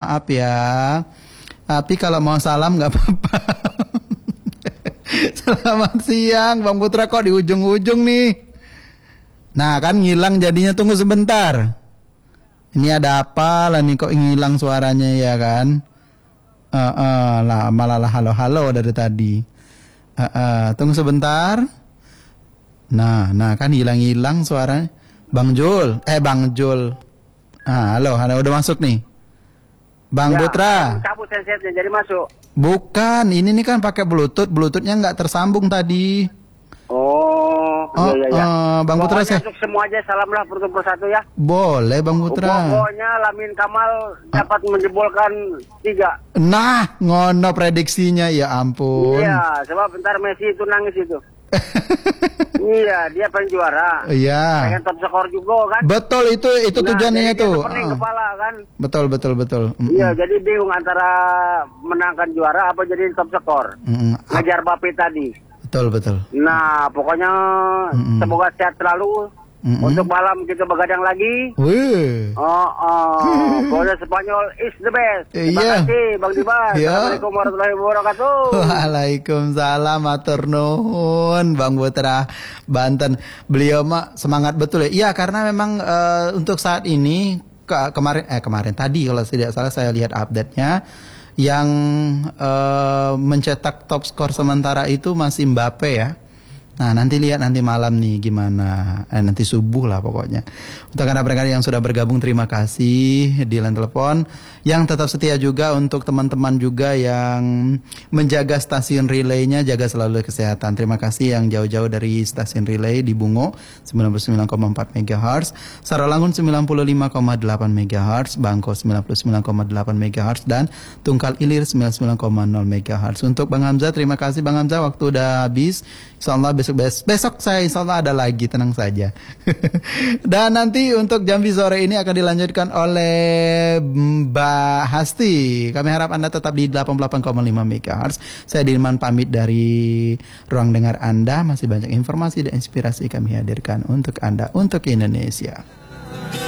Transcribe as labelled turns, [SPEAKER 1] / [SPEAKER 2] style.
[SPEAKER 1] maaf ya. Tapi kalau mau salam nggak apa-apa. Selamat siang, Bang Putra, kok di ujung-ujung nih. Nah kan ngilang jadinya, tunggu sebentar. Ini ada apa lah nih kok ngilang suaranya ya kan? Lah malah halo-halo dari tadi. Tunggu sebentar. Nah kan hilang-hilang suaranya. Bang Jul. Halo, udah masuk nih. Bang
[SPEAKER 2] Ya,
[SPEAKER 1] Putra.
[SPEAKER 2] cabut headsetnya jadi masuk.
[SPEAKER 1] Bukan, ini nih kan pakai Bluetooth, Bluetoothnya nggak tersambung tadi.
[SPEAKER 2] Iya.
[SPEAKER 1] Bang Putra
[SPEAKER 2] Pokoknya untuk semua aja salamlah persatu ya.
[SPEAKER 1] Boleh Bang Putra.
[SPEAKER 2] Pokoknya Lamine Kamal dapat menjebolkan 3.
[SPEAKER 1] Nah, ngono prediksinya, ya ampun.
[SPEAKER 2] Iya, sebab bentar Messi itu nangis itu. Iya, dia pengen juara.
[SPEAKER 1] Iya.
[SPEAKER 2] Pengen top skor juga kan.
[SPEAKER 1] Betul, itu tujuannya
[SPEAKER 2] jadi
[SPEAKER 1] itu.
[SPEAKER 2] dia pening kepala kan.
[SPEAKER 1] Betul.
[SPEAKER 2] Iya, jadi bingung antara menangkan juara apa jadi top skor. Ngejar Mbappe tadi.
[SPEAKER 1] Betul.
[SPEAKER 2] Nah, pokoknya semoga sehat selalu. Untuk malam kita begadang lagi.
[SPEAKER 1] Wih.
[SPEAKER 2] Pokoknya Spanyol is the best. Terima
[SPEAKER 1] Iya.
[SPEAKER 2] kasih Bang Dimas.
[SPEAKER 1] Iya.
[SPEAKER 2] Assalamualaikum warahmatullahi wabarakatuh.
[SPEAKER 1] Waalaikumsalam, matur nuwun Bang Putra Banten. Beliau mah semangat betul ya. Iya, karena memang untuk saat ini kemarin tadi kalau tidak salah saya lihat update-nya, yang mencetak top skor sementara itu masih Mbappe ya. Nah nanti lihat nanti malam nih gimana, nanti subuh lah pokoknya. Untuk anda-anda yang sudah bergabung, terima kasih di line telepon. Yang tetap setia juga, untuk teman-teman juga yang menjaga stasiun relaynya, jaga selalu kesehatan. Terima kasih yang jauh-jauh dari stasiun relay di Bungo 99,4 MHz, Sarawangun 95,8 MHz, Bangko 99,8 MHz, dan Tungkal Ilir 99,0 MHz. Untuk Bang Hamzah, terima kasih Bang Hamzah, waktu udah habis. Insyaallah besok saya insyaallah ada lagi, tenang saja. Dan nanti untuk Jambi sore ini akan dilanjutkan oleh Mbak Hasti. Kami harap Anda tetap di 88,5 MHz. Saya Dirman pamit dari ruang dengar Anda. Masih banyak informasi dan inspirasi kami hadirkan untuk Anda, untuk Indonesia.